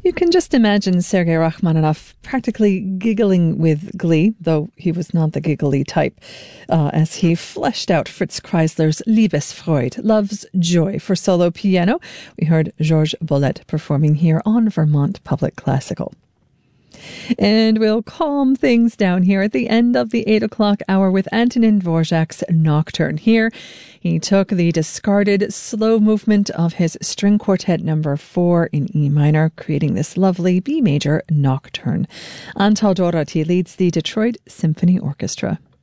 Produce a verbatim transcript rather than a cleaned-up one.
You can just imagine Sergei Rachmaninoff practically giggling with glee, though he was not the giggly type, uh, as he fleshed out Fritz Kreisler's Liebesfreude, Love's Joy, for solo piano. We heard Georges Bolet performing here on Vermont Public Classical. And we'll calm things down here at the end of the eight o'clock hour with Antonin Dvorak's Nocturne. Here, he took the discarded slow movement of his string quartet number four in E minor, creating this lovely B major nocturne. Antal Dorati leads the Detroit Symphony Orchestra.